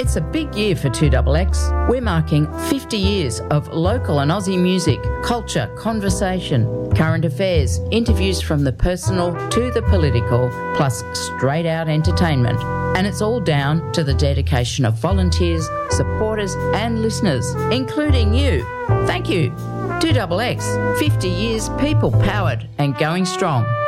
It's a big year for 2XX. We're marking 50 years of local and Aussie music, culture, conversation, current affairs, interviews from the personal to the political, plus straight out entertainment. And it's all down to the dedication of volunteers, supporters and listeners, including you. Thank you. 2XX, 50 years people-powered and going strong.